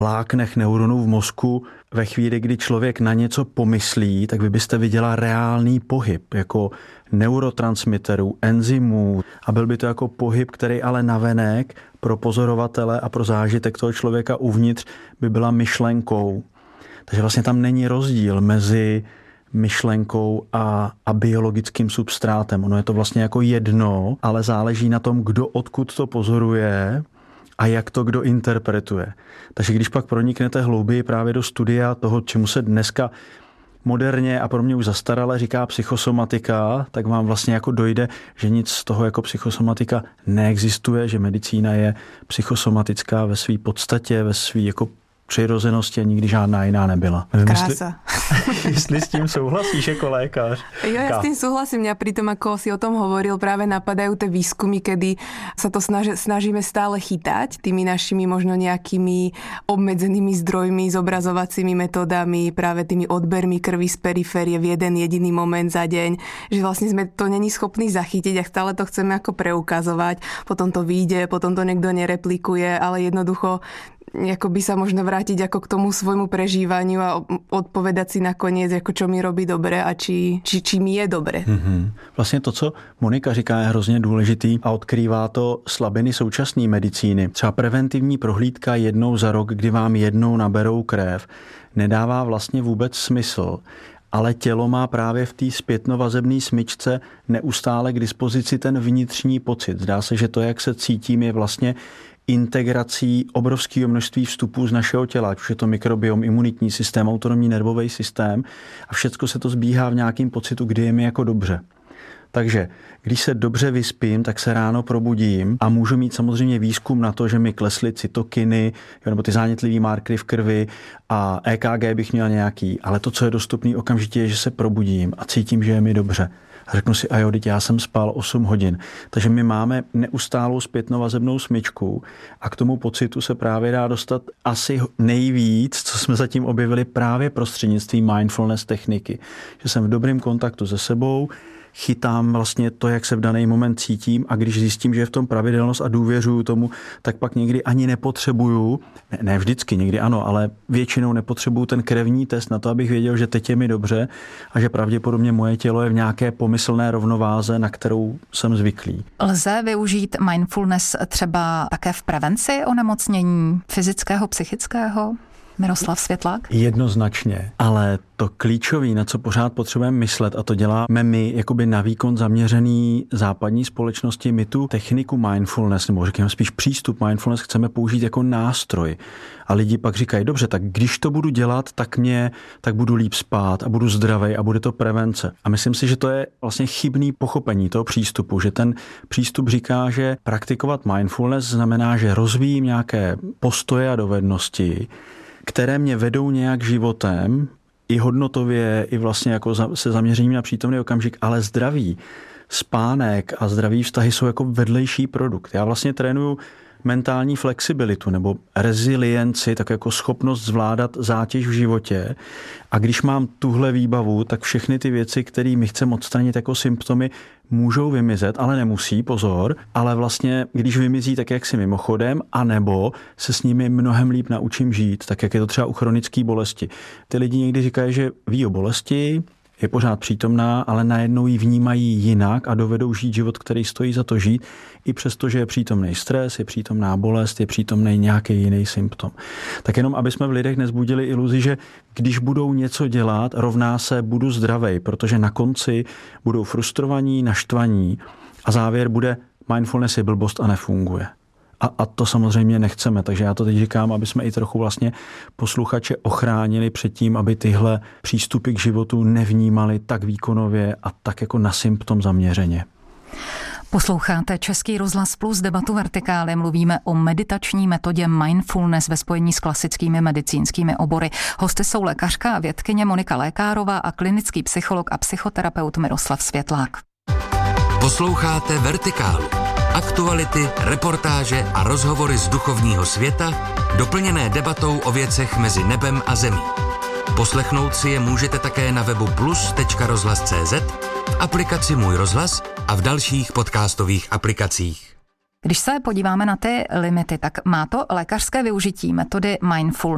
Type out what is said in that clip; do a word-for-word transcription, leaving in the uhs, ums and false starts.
vláknech neuronů v mozku ve chvíli, kdy člověk na něco pomyslí, tak vy byste viděla reálný pohyb, jako neurotransmiterů, enzymů a byl by to jako pohyb, který ale navenek pro pozorovatele a pro zážitek toho člověka uvnitř by byla myšlenkou. Takže vlastně tam není rozdíl mezi myšlenkou a, a biologickým substrátem. Ono je to vlastně jako jedno, ale záleží na tom, kdo odkud to pozoruje a jak to kdo interpretuje. Takže když pak proniknete hlouběji právě do studia toho, čemu se dneska moderně a pro mě už zastarale říká psychosomatika, tak vám vlastně jako dojde, že nic z toho jako psychosomatika neexistuje, že medicína je psychosomatická ve své podstatě, ve své jako přirozenosti a nikdy žádná jiná nebyla. Krása. Jestli, jestli s tím souhlasíš jako lékař. Jo, ja s tým súhlasím. Mňa pri tom, ako si o tom hovoril, práve napadajú tie výskumy, kedy sa to snaž, snažíme stále chytať tými našimi možno nejakými obmedzenými zdrojmi, zobrazovacími metodami, práve tými odbermi krvi z periférie v jeden jediný moment za deň, že vlastne sme to není schopní zachytiť a stále to chceme ako preukazovať. Potom to vyjde, potom to niekto nereplikuje, ale jednoducho ako by sa možno vrátiť ako k tomu svojmu prežívaniu a odpovedať si nakoniec, ako čo mi robí dobre a či, či, či mi je dobre. Mm-hmm. Vlastně to, co Monika říká, je hrozně důležitý a odkrývá to slabiny současné medicíny. Třeba preventivní prohlídka jednou za rok, kdy vám jednou naberou krev, nedává vlastně vůbec smysl. Ale tělo má právě v té zpětnovazebné smyčce neustále k dispozici ten vnitřní pocit. Zdá se, že to, jak se cítím, je vlastně integrací obrovského množství vstupů z našeho těla, ať už je to mikrobiom, imunitní systém, autonomní nervový systém a všecko se to zbíhá v nějakém pocitu, kdy je mi jako dobře. Takže když se dobře vyspím, tak se ráno probudím a můžu mít samozřejmě výzkum na to, že mi klesly cytokiny nebo ty zánětlivý markery v krvi a E K G bych měl nějaký, ale to, co je dostupný okamžitě, je, že se probudím a cítím, že je mi dobře. A řeknu si, a jo, teď já jsem spal osm hodin. Takže my máme neustálou zpětnovazebnou smyčku a k tomu pocitu se právě dá dostat asi nejvíc, co jsme zatím objevili právě prostřednictvím mindfulness techniky. Že jsem v dobrém kontaktu se sebou, chytám vlastně to, jak se v daný moment cítím a když zjistím, že je v tom pravidelnost a důvěřuju tomu, tak pak někdy ani nepotřebuju, ne, ne vždycky, někdy ano, ale většinou nepotřebuju ten krevní test na to, abych věděl, že teď je mi dobře a že pravděpodobně moje tělo je v nějaké pomyslné rovnováze, na kterou jsem zvyklý. Lze využít mindfulness třeba také v prevenci onemocnění fyzického, psychického? Miroslav Světlák? Jednoznačně, ale to klíčové, na co pořád potřebujeme myslet, a to děláme my jakoby na výkon zaměřený západní společnosti, my tu techniku mindfulness, nebo řekněme spíš přístup mindfulness chceme použít jako nástroj. A lidi pak říkají, dobře, tak když to budu dělat, tak mě, tak budu líp spát a budu zdravej a bude to prevence. A myslím si, že to je vlastně chybný pochopení toho přístupu, že ten přístup říká, že praktikovat mindfulness znamená, že rozvíjím nějaké postoje a dovednosti, které mě vedou nějak životem, i hodnotově, i vlastně jako se zaměřením na přítomný okamžik, ale zdraví, spánek a zdravý vztahy jsou jako vedlejší produkt. Já vlastně trénuju mentální flexibilitu nebo rezilienci, tak jako schopnost zvládat zátěž v životě. A když mám tuhle výbavu, tak všechny ty věci, které my chceme odstranit jako symptomy, můžou vymizet, ale nemusí, pozor, ale vlastně, když vymizí, tak jak si mimochodem, anebo se s nimi mnohem líp naučím žít, tak jak je to třeba u chronické bolesti. Ty lidi někdy říkají, že ví o bolesti, je pořád přítomná, ale najednou ji vnímají jinak a dovedou žít život, který stojí za to žít, i přesto, že je přítomný stres, je přítomná bolest, je přítomný nějaký jiný symptom. Tak jenom, aby jsme v lidech nezbudili iluzi, že když budou něco dělat, rovná se budu zdravej, protože na konci budou frustrovaní, naštvaní a závěr bude mindfulness je blbost a nefunguje. A, a to samozřejmě nechceme, takže já to teď říkám, aby jsme i trochu vlastně posluchače ochránili před tím, aby tyhle přístupy k životu nevnímali tak výkonově a tak jako na symptom zaměřeně. Posloucháte Český rozhlas Plus, debatu Vertikály. Mluvíme o meditační metodě mindfulness ve spojení s klasickými medicínskými obory. Hosty jsou lékařka a vědkyně Monika Lékárová a klinický psycholog a psychoterapeut Miroslav Světlák. Posloucháte Vertikálu. Aktuality, reportáže a rozhovory z duchovního světa, doplněné debatou o věcech mezi nebem a zemí. Poslechnout si je můžete také na webu plus tečka rozhlas tečka cé zet, v aplikaci Můj rozhlas a v dalších podcastových aplikacích. Když se podíváme na ty limity, tak má to lékařské využití metody mindfulness